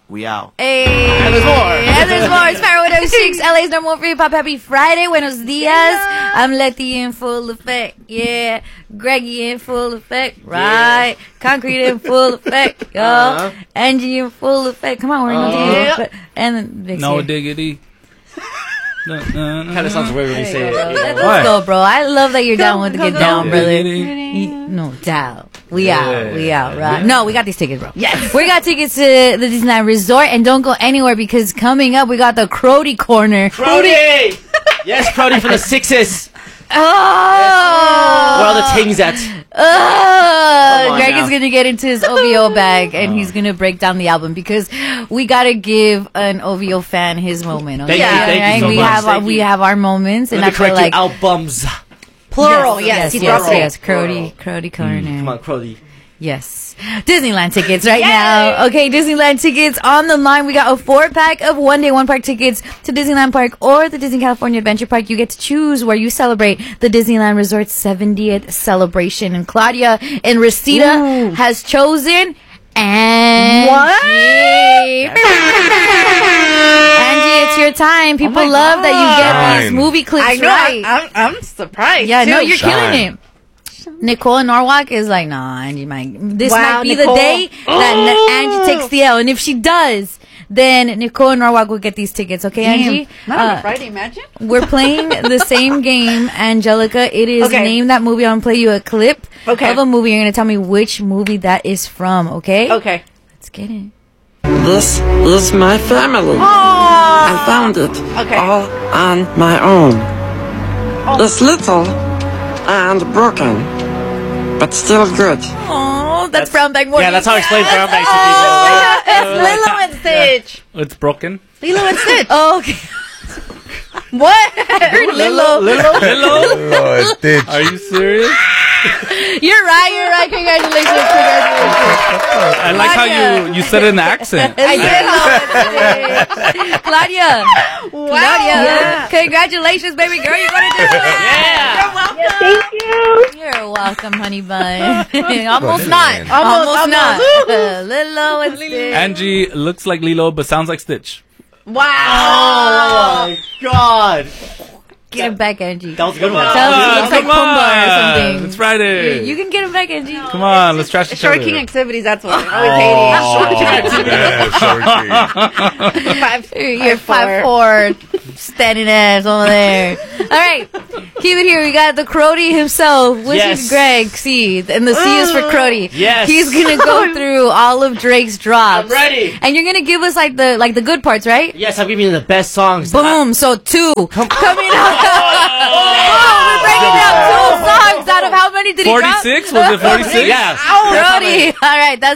We out. Hey. And there's more. And there's more. It's Power 106. LA's number one for hip hop. Happy Friday. Buenos dias. Yeah. I'm Letty in full effect. Yeah. Greggy in full effect. Right. Yeah. Concrete in full effect. Yo. Angie in full effect. Come on, we're in the And Vic's No here. diggity. Kind of sounds weird when you say it. Let's go, bro. I love that you're down with the get down, brother. No doubt. We out, right? No, we got these tickets, bro. Yes. We got tickets to the Disneyland Resort, and don't go anywhere because coming up, we got the Crody Corner. Crody! Yes, Crody for the Sixes. Oh! Where are the things at? Greg is going to get into his OVO bag, and he's going to break down the album because we got to give an OVO fan his moment. Okay? Thank you so much. We have our moments, and I feel like albums. Plural, yes. Crody Corner. Come on, Crody. Yes. Disneyland tickets now. Okay, Disneyland tickets on the line. We got a 4-pack of one-day, one-park tickets to Disneyland Park or the Disney California Adventure Park. You get to choose where you celebrate the Disneyland Resort's 70th celebration. And Claudia and Rosita has chosen Angie. Angie, it's your time. People love that you get these movie clips. I know. Right. I'm surprised. Yeah, too. no, you're killing it. Nicole in Norwalk is like, nah, Angie might. This might be Nicole. the day that Angie takes the L. And if she does, then Nicole in Norwalk will get these tickets. Okay, Angie? Not on a Friday, imagine. We're playing the same game, Angelica. It is Name That Movie. I'm going to play you a clip of a movie. You're going to tell me which movie that is from, okay? Okay. Let's get it. This is my family. I found it all on my own. It's little and broken, but still good. Oh, that's Brown Bag Morty. Yeah, that's how I explain Brown Bag to people. It's Lilo and Stitch. It's broken. Lilo and Stitch. Oh, okay. What? Lilo? Stitch. Are you serious? You're right. Congratulations. I like how you said it in accent. I did. Claudia. Wow. Claudia. Congratulations, baby girl. You're going to do it. Yeah. You're welcome. Yeah, thank you. You're welcome, honey bun. Almost not. Almost not. Lilo and Stitch. Angie looks like Lilo, but sounds like Stitch. Wow. Oh my God. Get him back, Angie. That was a good one. It looks like Come Pumbaa or on. something. It's Friday. You can get him back, Angie. Come on, let's trash each Short other. King activities, that's what. Always hating. You're 5'4", standing ass over there. All right, keep it here. We got the Crody himself, which is Greg C, and the C is for Crody. Yes. He's gonna go through all of Drake's drops. I'm ready. And you're gonna give us like the good parts, right? Yes, I'm giving you the best songs. Boom. So 2 coming up. We're breaking down 2 songs out of how many did he drop? 46? Was it 46? Yeah. Crody. All right, that's